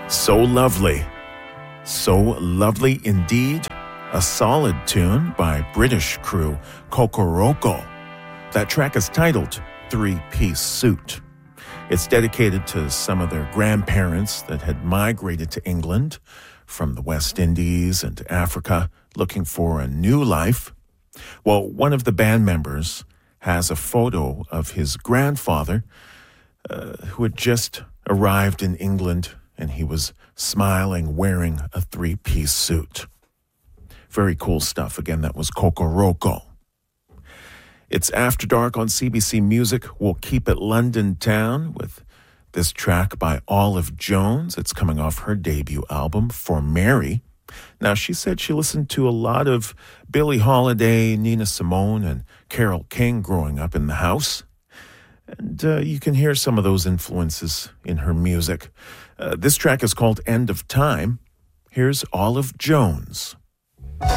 So lovely. So lovely indeed. A solid tune by British crew Kokoroko. That track is titled Three-Piece Suit. It's dedicated to some of their grandparents that had migrated to England from the West Indies and Africa looking for a new life. Well, one of the band members has a photo of his grandfather who had just arrived in England, and he was smiling, wearing a three-piece suit. Very cool stuff. Again, that was Kokoroko. It's After Dark on CBC Music. We'll keep it London Town with this track by Olive Jones. It's coming off her debut album, For Mary. Now, she said she listened to a lot of Billie Holiday, Nina Simone, and Carole King growing up in the house. And you can hear some of those influences in her music. This track is called End of Time. Here's Olive Jones.